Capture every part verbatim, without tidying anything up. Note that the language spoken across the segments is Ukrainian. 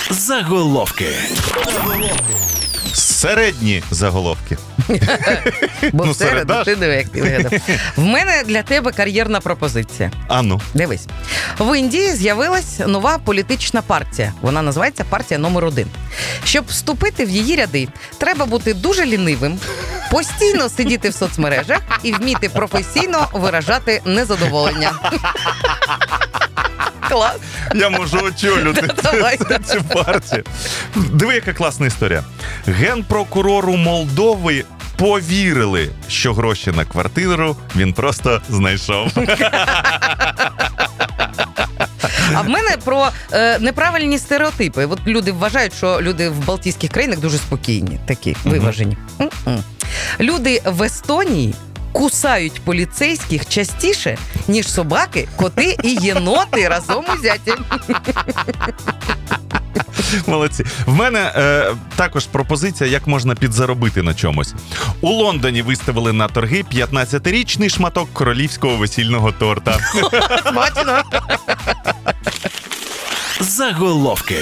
Заголовки. Середні заголовки. Бо Ну, в середу середа ж. ти диви, як ти вигадав. В мене для тебе кар'єрна пропозиція. А ну. Дивись. В Індії з'явилась нова політична партія. Вона називається партія номер один. Щоб вступити в її ряди, треба бути дуже лінивим, постійно сидіти в соцмережах і вміти професійно виражати незадоволення. Клас. Я можу очолювати Давай, цю- цю партію. Диви, яка класна історія. Генпрокурору Молдови повірили, що гроші на квартиру він просто знайшов. А в мене про е, неправильні стереотипи. От люди вважають, що люди в Балтійських країнах дуже спокійні, такі виважені. М-м. Люди в Естонії кусають поліцейських частіше, ніж собаки, коти і єноти разом узяті. Молодці. В мене е, також пропозиція, як можна підзаробити на чомусь. У Лондоні виставили на торги п'ятнадцятирічний шматок королівського весільного торта. Смачно. Заголовки.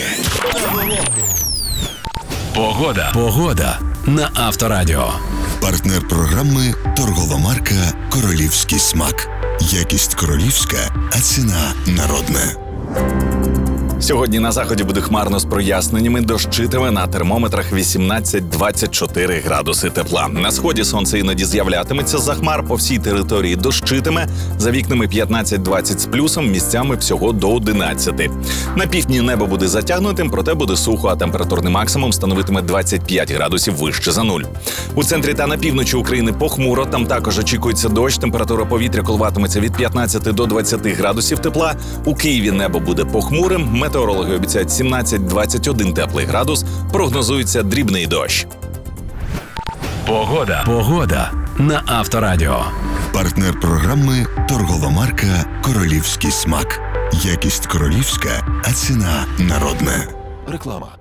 Погода. Погода на Авторадіо. Партнер програми «Торгова марка «Королівський смак». Якість королівська, а ціна народна. Сьогодні на заході буде хмарно з проясненнями, дощитиме на термометрах вісімнадцять-двадцять чотири градуси тепла. На сході сонце іноді з'являтиметься за хмар, по всій території дощитиме, за вікнами п'ятнадцять-двадцять з плюсом, місцями всього до одинадцяти. На півдні небо буде затягнутим, проте буде сухо, а температурний максимум становитиме двадцять п'ять градусів вище за нуль. У центрі та на півночі України похмуро, там також очікується дощ, температура повітря коливатиметься від п'ятнадцяти до двадцяти градусів тепла. У Києві небо буде похмурим, метеорологи обіцяють сімнадцять-двадцять один теплий градус, прогнозується дрібний дощ. Погода. Погода на Авторадіо. Партнер програми «Торгова марка «Королівський смак». Якість королівська, а ціна народна. Реклама.